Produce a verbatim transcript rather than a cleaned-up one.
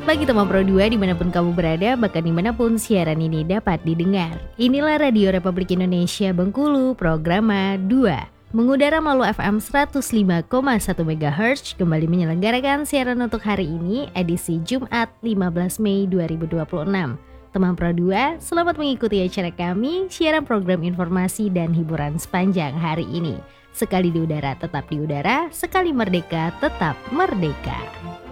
Selamat pagi teman Pro dua dimanapun kamu berada, bahkan dimanapun siaran ini dapat didengar. Inilah Radio Republik Indonesia Bengkulu, Programa dua. Mengudara melalui F M seratus lima koma satu megahertz, kembali menyelenggarakan siaran untuk hari ini, edisi Jumat lima belas Mei dua ribu dua puluh enam. Teman Pro dua, selamat mengikuti acara kami, siaran program informasi dan hiburan sepanjang hari ini. Sekali di udara tetap di udara, sekali merdeka tetap merdeka.